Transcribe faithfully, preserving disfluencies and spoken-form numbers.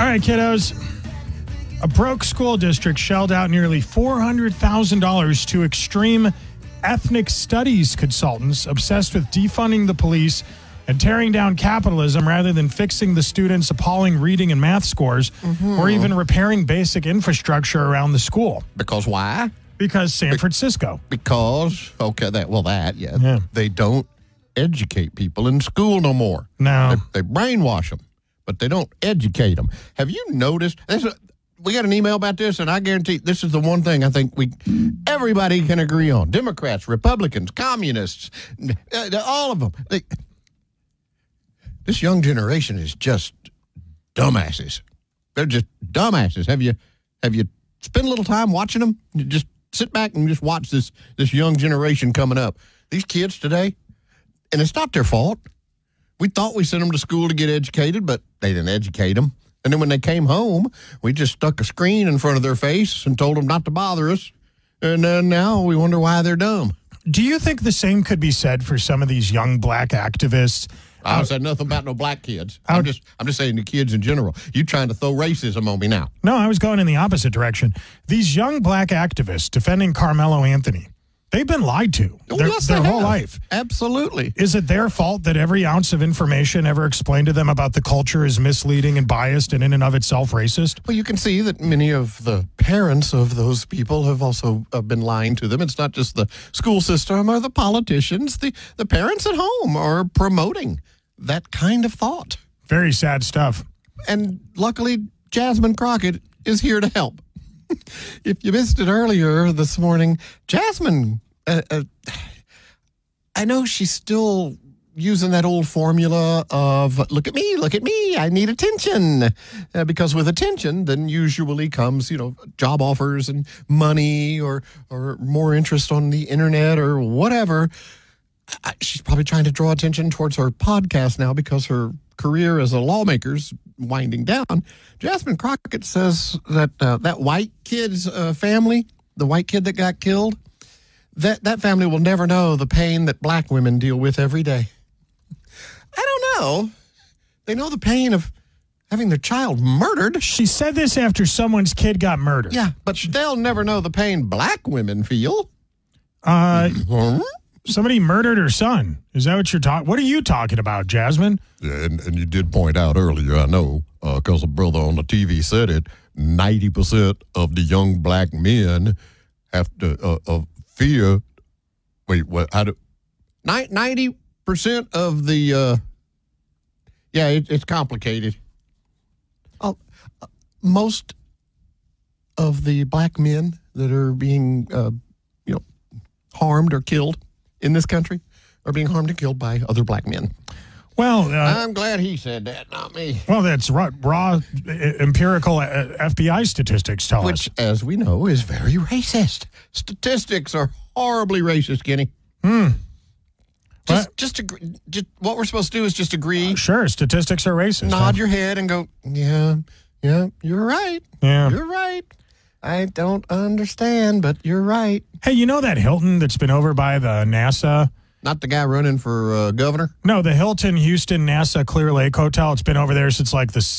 All right, kiddos. A broke school district shelled out nearly four hundred thousand dollars to extreme ethnic studies consultants obsessed with defunding the police and tearing down capitalism rather than fixing the students' appalling reading and math scores mm-hmm. or even repairing basic infrastructure around the school. Because why? Because San Francisco. Because, okay, that well, that, yeah. yeah. They don't educate people in school no more. No. They, they brainwash them, but they don't educate them. Have you noticed? This, we got an email about this, and I guarantee this is the one thing I think we everybody can agree on. Democrats, Republicans, communists, all of them. They, this young generation is just dumbasses. They're just dumbasses. Have you have you spent a little time watching them? You just sit back and just watch this this young generation coming up. These kids today, and it's not their fault. We thought we sent them to school to get educated, but they didn't educate them. And then when they came home, we just stuck a screen in front of their face and told them not to bother us. And then now we wonder why they're dumb. Do you think the same could be said for some of these young black activists? I don't say nothing about no black kids. I'm just I'm just saying the kids in general. You trying to throw racism on me now. No, I was going in the opposite direction. These young black activists defending Carmelo Anthony, they've been lied to oh, their, yes, their they whole have. life. Absolutely. Is it their fault that every ounce of information ever explained to them about the culture is misleading and biased and in and of itself racist? Well, you can see that many of the parents of those people have also uh, been lying to them. It's not just the school system or the politicians. The, the parents at home are promoting that kind of thought. Very sad stuff. And luckily, Jasmine Crockett is here to help. If you missed it earlier this morning, Jasmine, uh, uh, I know she's still using that old formula of, look at me, look at me, I need attention. Uh, because with attention, then usually comes, you know, job offers and money or, or more interest on the internet or whatever. I, she's probably trying to draw attention towards her podcast now because her career as a lawmaker's winding down. Jasmine Crockett says that uh, that white kid's uh, family, the white kid that got killed, that, that family will never know the pain that black women deal with every day. I don't know. They know the pain of having their child murdered. She said this after someone's kid got murdered. Yeah, but they'll never know the pain black women feel. Uh... Mm-hmm. Somebody murdered her son. Is that what you're talking? What are you talking about, Jasmine? Yeah, and, and you did point out earlier, I know, because uh, a brother on the T V said it, ninety percent of the young black men have to uh, uh, fear. Wait, what? How do? ninety percent of the, uh, yeah, it, it's complicated. Uh, most of the black men that are being, uh, you know, harmed or killed in this country are being harmed and killed by other black men. Well, uh, I'm glad he said that, not me. Well, that's raw, raw empirical uh, F B I statistics tell Which, us. Which, as we know, is very racist. Statistics are horribly racist, Kenny. Hmm. Just, what? just, agree, just what we're supposed to do is just agree. Uh, sure, statistics are racist. Nod huh? your head and go, yeah, yeah, you're right. Yeah, you're right. I don't understand, but you're right. Hey, you know that Hilton that's been over by the NASA? Not the guy running for uh, governor? No, the Hilton Houston NASA Clear Lake Hotel. It's been over there since like the